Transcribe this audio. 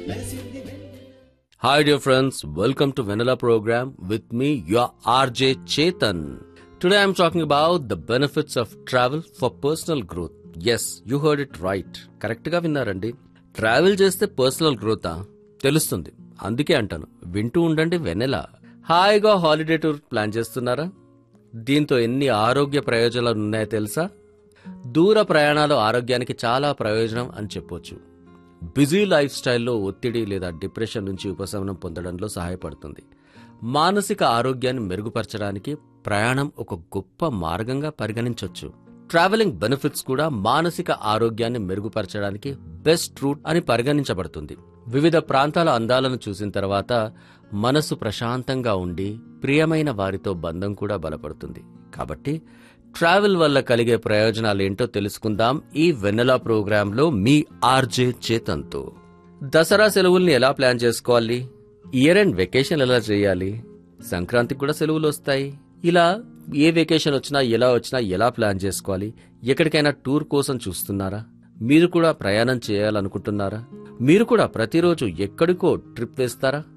Hi dear friends, welcome to Vanilla program with me, your RJ Chetan. Today I am talking about the benefits of travel for personal growth. Yes, you heard it right. Correct గా విన్నారండి. Travel చేస్తే personal growth తెలుస్తుంది. అందుకే అంటాను, వింటూ ఉండండి వెనెలా. హాయిగా holiday tour plan చేస్తున్నారా? దీంతో ఎన్ని ఆరోగ్య ప్రయోజనాలు ఉన్నాయో తెలుసా? దూర ప్రయాణాలు ఆరోగ్యానికి చాలా ప్రయోజనం అని చెప్పొచ్చు. బిజీ లైఫ్ స్టైల్లో ఒత్తిడి లేదా డిప్రెషన్ నుంచి ఉపశమనం పొందడంలో సహాయపడుతుంది. మానసిక ఆరోగ్యాన్ని మెరుగుపరచడానికి ప్రయాణం ఒక గొప్ప మార్గంగా పరిగణించవచ్చు. ట్రావెలింగ్ బెనిఫిట్స్ కూడా మానసిక ఆరోగ్యాన్ని మెరుగుపరచడానికి బెస్ట్ రూట్ అని పరిగణించబడుతుంది. వివిధ ప్రాంతాల అందాలను చూసిన తర్వాత మనసు ప్రశాంతంగా ఉండి ప్రియమైన వారితో బంధం కూడా బలపడుతుంది. కాబట్టి ట్రావెల్ వల్ల కలిగే ప్రయోజనాలేంటో తెలుసుకుందాం ఈ వెన్నెలా ప్రోగ్రాంలో మీ ఆర్జే చేతన్తో. దసరా సెలవుల్ని ఎలా ప్లాన్ చేసుకోవాలి? ఇయర్ ఎండ్ వెకేషన్ ఎలా చేయాలి? సంక్రాంతికి కూడా సెలవులు వస్తాయి. ఇలా ఏ వెకేషన్ వచ్చినా ఎలా ప్లాన్ చేసుకోవాలి? ఎక్కడికైనా టూర్ కోసం చూస్తున్నారా? మీరు కూడా ప్రయాణం చేయాలనుకుంటున్నారా? మీరు కూడా ప్రతిరోజు ఎక్కడికో ట్రిప్ వేస్తారా?